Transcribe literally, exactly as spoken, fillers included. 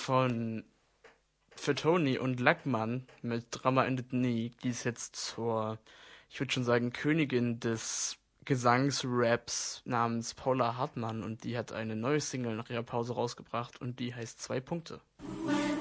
von für Tony und Lackmann mit Drama endet nie. Die ist jetzt zur, ich würde schon sagen, Königin des Gesangsraps namens Paula Hartmann und die hat eine neue Single nach ihrer Pause rausgebracht und die heißt Zwei Punkte.